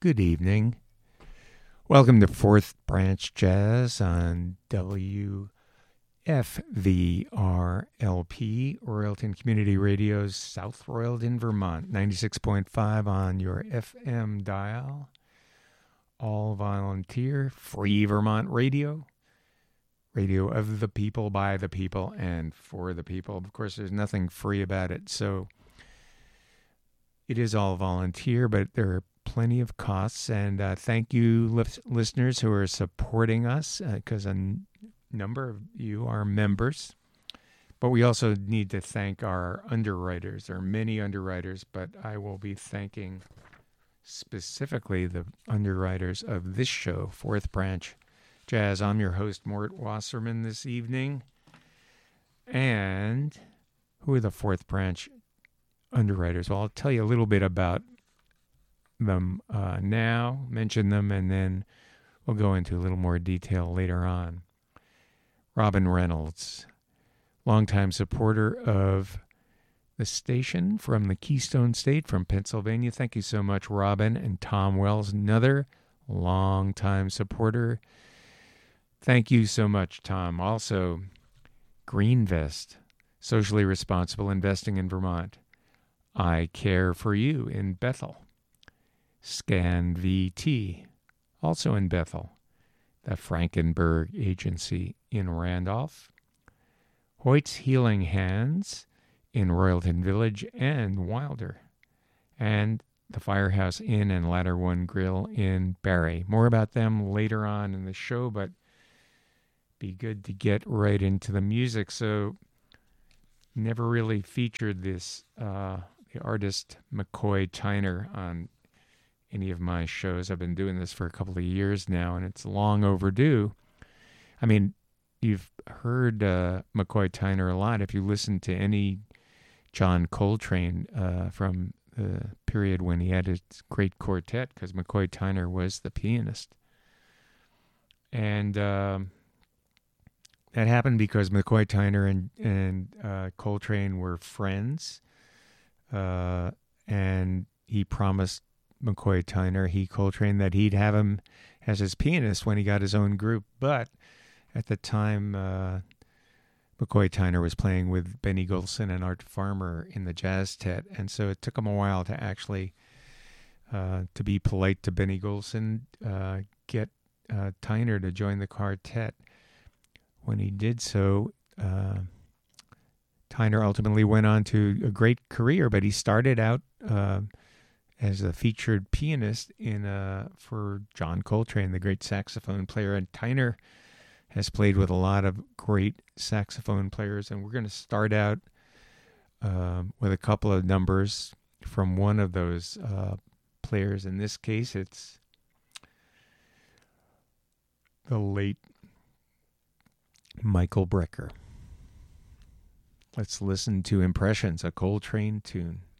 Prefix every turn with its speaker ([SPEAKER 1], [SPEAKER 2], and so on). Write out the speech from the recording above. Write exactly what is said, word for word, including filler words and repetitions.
[SPEAKER 1] Good evening. Welcome to Fourth Branch Jazz on W F V R L P, Royalton Community Radio's South Royalton, Vermont, ninety-six point five on your F M dial. All volunteer, free Vermont radio. Radio of the people, by the people, and for the people. Of course, there's nothing free about it, so it is all volunteer, but there are plenty of costs. And uh, thank you, li- listeners who are supporting us, because uh, a n- number of you are members. But we also need to thank our underwriters. There are many underwriters, but I will be thanking specifically the underwriters of this show, Fourth Branch Jazz. I'm your host, Mort Wasserman, this evening. And who are the Fourth Branch underwriters? Well, I'll tell you a little bit about them uh, now, mention them, and then we'll go into a little more detail later on. Robin Reynolds, longtime supporter of the station from the Keystone State from Pennsylvania. Thank you so much, Robin. And Tom Wells, another longtime supporter. Thank you so much, Tom. Also, Greenvest, socially responsible investing in Vermont. I Care for You in Bethel. Scan V T, also in Bethel. The Frankenberg Agency in Randolph. Hoyt's Healing Hands in Royalton Village and Wilder. And the Firehouse Inn and Ladder One Grill in Barrie. More about them later on in the show, but be good to get right into the music. So, never really featured this uh, the artist McCoy Tyner on any of my shows. I've been doing this for a couple of years now, and it's long overdue. I mean, you've heard uh, McCoy Tyner a lot if you listen to any John Coltrane uh, from the period when he had his great quartet, because McCoy Tyner was the pianist. And um, that happened because McCoy Tyner and, and uh, Coltrane were friends, uh, and he promised McCoy Tyner, he Coltrane, that he'd have him as his pianist when he got his own group. But at the time, uh, McCoy Tyner was playing with Benny Golson and Art Farmer in the Jazz Tet, and so it took him a while to actually, uh, to be polite to Benny Golson, uh, get uh, Tyner to join the quartet. When he did so, uh, Tyner ultimately went on to a great career, but he started out uh, as a featured pianist in uh, for John Coltrane, the great saxophone player. And Tyner has played with a lot of great saxophone players, and we're going to start out uh, with a couple of numbers from one of those uh, players. In this case, it's the late Michael Brecker. Let's listen to Impressions, a Coltrane tune.